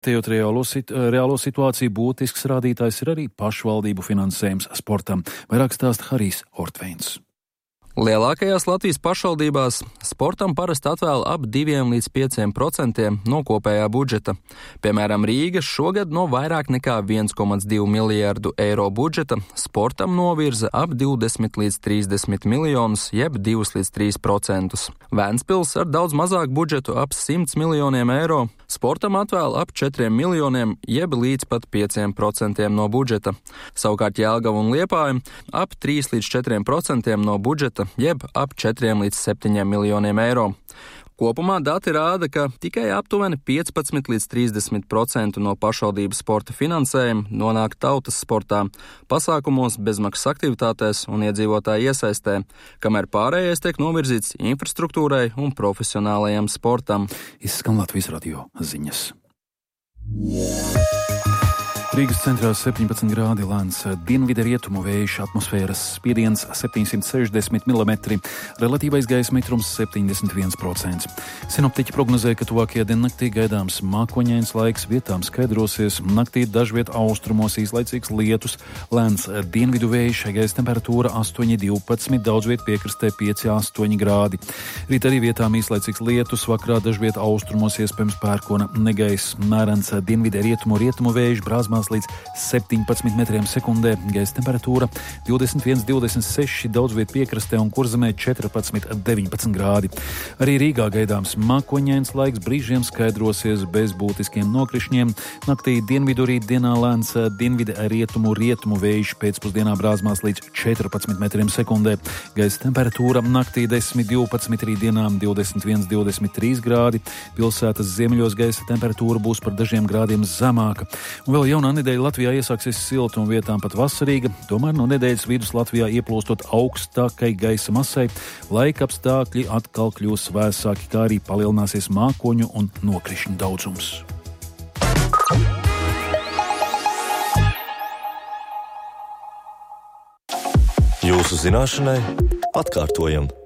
Tejot reālo situāciju būtisks rādītājs ir arī pašvaldību finansējums sportam. Vairāk stāsta Harijs Ortveins. Lielākajās Latvijas pašvaldībās sportam parasti atvēl ap 2 līdz 5% no kopējā budžeta. Piemēram, Rīga šogad no vairāk nekā 1,2 miljārdu eiro budžeta sportam novirza ap 20 līdz 30 miljonus, jeb 2 līdz 3%. Ventspils ar daudz mazāku budžetu ap 100 miljoniem eiro sportam atvēl ap 4 miljoniem, jeb līdz pat 5% no budžeta. Savukārt Jelgava un Liepāja ap 3 līdz 4% no budžeta, jeb ap 4 līdz 7 miljoniem eiro. Kopumā dati rāda, ka tikai aptuveni 15 līdz 30% no pašvaldības sporta finansējuma nonāk tautas sportā, pasākumos, bezmaksas aktivitātēs un iedzīvotāju iesaistē, kamēr pārējais tiek novirzīts infrastruktūrai un profesionālajam sportam. Izskan Latvijas radio ziņas. Rīgas centrā 17 grādi, lēns dienvidu rietumu vējš, atmosfēras spiediens 760 mm, relatīvais gaisa mitrums 71%. Sinoptiķi prognozē, ka tuvākajā diennaktī gaidāms mākoņains laiks, vietām skaidrosies, naktī dažviet austrumos īslaicīgs lietus, lēns dienvidu vējš, gaisa temperatūra 8,12, daudzviet piekrastē 5,8 grādi. Rīt arī vietām īslaicīgs lietus, vakarā dažviet austrumos iespējams pērkona negaiss, mērens dienvidu rietumu vējš, brāzmās līdz 17 metriem sekundē, gaisa temperatūra 21,26, daudzviet piekrastē un Kurzemē 14,19 grādi. Arī Rīgā gaidāms mākoņains laiks, brīžiem skaidrosies bez būtiskiem nokrišņiem. Naktī dienvidu rītdienā lēns dienvidu rietumu vējš, pēcpusdienā brāzmās līdz 14 metriem sekundē. Gaisa temperatūra naktī 10,12, rītdienā 21,23 grādi. Pilsētas ziemeļos gaisa temperatūra būs par dažiem grādiem zemāka. Un vēl jaunā nedēļa Latvijā iesāksies silta un vietām pat vasarīga, tomēr no nedēļas vidus Latvijā ieplūstot augstākai gaisa masai, laika apstākļi atkal kļūs vēsāki, kā arī palielināsies mākoņu un nokrišņu daudzums. Jūsu zināšanai atkārtojam.